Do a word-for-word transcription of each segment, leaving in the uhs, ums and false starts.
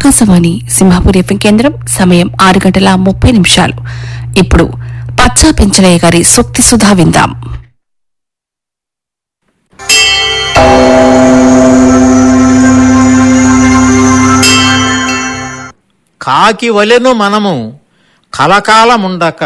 Akashvani Simhapur FM కేంద్రం. సమయం ఆరు గంటల ముప్పై నిమిషాలు. ఇప్పుడు పచ్చా పెంచలయ్య గారి సూక్తి సుధా విందాం. కాకి వలెను మనము కలకాలముండక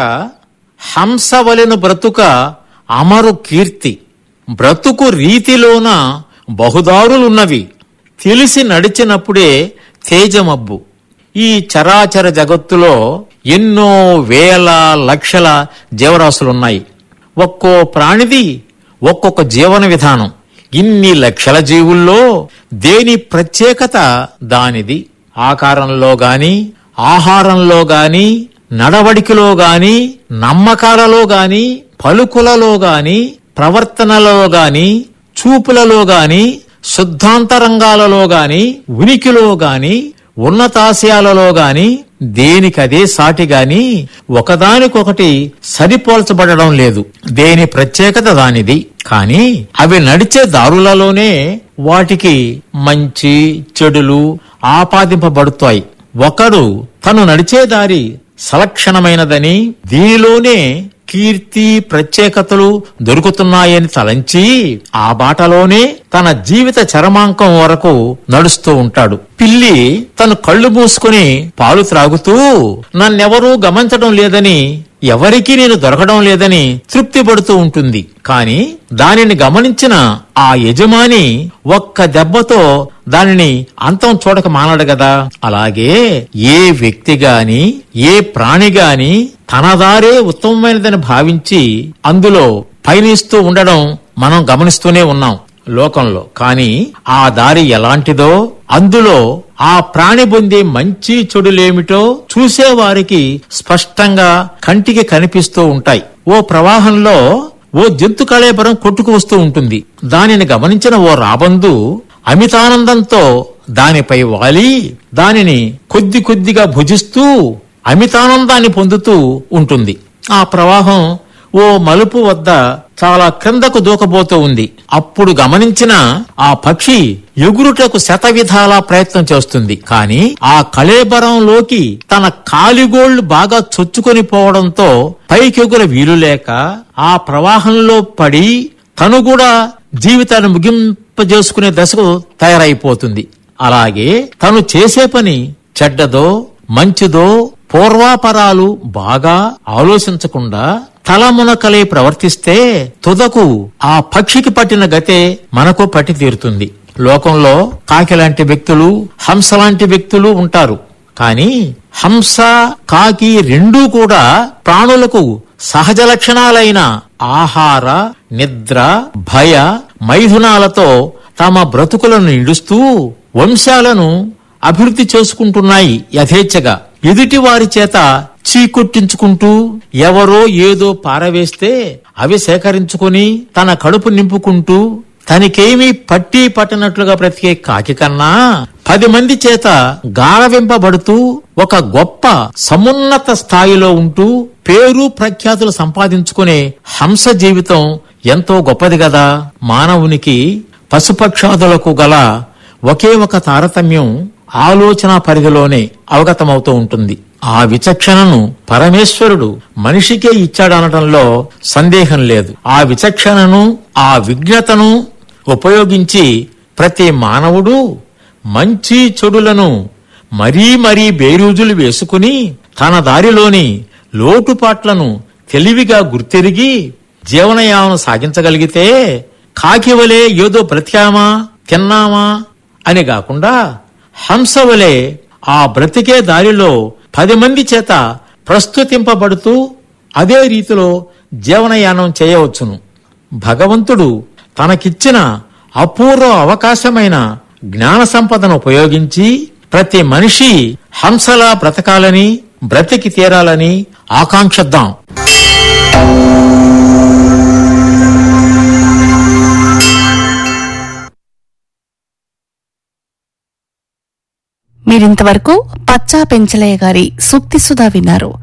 హంస వలెను బ్రతుక అమరు కీర్తి. బ్రతుకు రీతిలోన బహుదారులున్నవి, తెలిసి నడిచినప్పుడే తేజమబ్బు. ఈ చరాచర జగత్తులో ఎన్నో వేల లక్షల జీవరాశులున్నాయి. ఒక్కో ప్రాణిది ఒక్కొక్క జీవన విధానం. ఇన్ని లక్షల జీవుల్లో దేని ప్రత్యేకత దానిది. ఆకారంలో గాని, ఆహారంలో గాని, నడవడికలో గాని, నమ్మకాలలో గాని, పలుకులలో గాని, ప్రవర్తనలో గాని, చూపులలో గాని, శుద్ధాంతరంగాలలో గాని, ఉనికిలో గాని, ఉన్నతాశయాలలో గాని దేనికదే సాటి గాని ఒకదానికొకటి సరిపోల్చబడడం లేదు. దేని ప్రత్యేకత దానిది. కాని అవి నడిచే దారులలోనే వాటికి మంచి చెడులు ఆపాదింపబడుతాయి. ఒకడు తను నడిచే దారి సలక్షణమైనదని, దీనిలోనే కీర్తి ప్రత్యేకతలు దొరుకుతున్నాయని తలంచి ఆ బాటలోనే తన జీవిత చరమాంకం వరకు నడుస్తూ ఉంటాడు. పిల్లి తను కళ్ళు మూసుకుని పాలు త్రాగుతూ నన్నెవరూ గమనించడం లేదని, ఎవరికీ నేను దొరకడం లేదని తృప్తి పడుతూ ఉంటుంది. కాని దానిని గమనించిన ఆ యజమాని ఒక్క దెబ్బతో దానిని అంతం చూడక మానడు గదా. అలాగే ఏ వ్యక్తి గాని, ఏ ప్రాణి గాని తన దారే ఉత్తమమైనదని భావించి అందులో పయనిస్తూ ఉండడం మనం గమనిస్తూనే ఉన్నాం లోకంలో. కాని ఆ దారి ఎలాంటిదో, అందులో ఆ ప్రాణి పొందే మంచి చెడులేమిటో చూసేవారికి స్పష్టంగా కంటికి కనిపిస్తూ ఉంటాయి. ఓ ప్రవాహంలో ఓ జంతు కళేబరం కొట్టుకు వస్తూ ఉంటుంది. దానిని గమనించిన ఓ రాబందు అమితానందంతో దానిపై వాలి దానిని కొద్ది కొద్దిగా భుజిస్తూ అమితానందాన్ని పొందుతూ ఉంటుంది. ఆ ప్రవాహం ఓ మలుపు వద్ద చాలా క్రిందకు దూకబోతూ ఉంది. అప్పుడు గమనించిన ఆ పక్షి ఎగురుటకు శతవిధాలా ప్రయత్నం చేస్తుంది. కాని ఆ కళేబరంలోకి తన కాలిగోళ్లు బాగా చొచ్చుకొని పోవడంతో పైకెగుర వీలులేక ఆ ప్రవాహంలో పడి తను కూడా జీవితాన్ని ముగింపజేసుకునే దశకు తయారైపోతుంది. అలాగే తను చేసే పని చెడ్డదో మంచిదో పూర్వాపరాలు బాగా ఆలోచించకుండా తలమునకలే ప్రవర్తిస్తే తుదకు ఆ పక్షికి పట్టిన గతే మనకు పట్టి తీరుతుంది. లోకంలో కాకి లాంటి వ్యక్తులు, హంస లాంటి వ్యక్తులు ఉంటారు. కాని హంస, కాకి రెండూ కూడా ప్రాణులకు సహజ లక్షణాలైన ఆహార, నిద్ర, భయ, మైథునాలతో తమ బ్రతుకులను నిడుస్తూ వంశాలను అభివృద్ధి చేసుకుంటున్నాయి యథేచ్ఛగా. ఎదుటి వారి చేత చీకొట్టించుకుంటూ ఎవరో ఏదో పారవేస్తే అవి సేకరించుకుని తన కడుపు నింపుకుంటూ తనకేమీ పట్టి పట్టనట్లుగా బ్రతికే కాకి కన్నా పది మంది చేత గారవింపబడుతూ ఒక గొప్ప సమున్నత స్థాయిలో ఉంటూ పేరు ప్రఖ్యాతులు సంపాదించుకునే హంస జీవితం ఎంతో గొప్పది గదా. మానవునికి పశుపక్షాదులకు గల ఒకే ఒక తారతమ్యం ఆలోచన పరిధిలోనే అవగతమవుతూ ఉంటుంది. ఆ విచక్షణను పరమేశ్వరుడు మనిషికే ఇచ్చాడనటంలో సందేహం లేదు. ఆ విచక్షణను, ఆ విజ్ఞతను ఉపయోగించి ప్రతి మానవుడు మంచి చెడులను మరీ మరీ బేరీజులు వేసుకుని తన దారిలోని లోటుపాట్లను తెలివిగా గుర్తెరిగి జీవనయానం సాగించగలిగితే కాకివలే ఏదో బ్రతికామా తిన్నామా అని కాకుండా హంసవలే ఆ బ్రతికే దారిలో పది మంది చేత ప్రస్తుతింపబడుతూ అదే రీతిలో జీవనయానం చేయవచ్చును. భగవంతుడు తనకిచ్చిన అపూర్వ అవకాశమైన జ్ఞాన సంపదను ఉపయోగించి ప్రతి మనిషి హంసలా బ్రతకాలని, బ్రతికి తీరాలని ఆకాంక్షిద్దాం. మీరింతవరకు పచ్చా పెంచలయ్య గారి సూక్తి సుధా విన్నారు.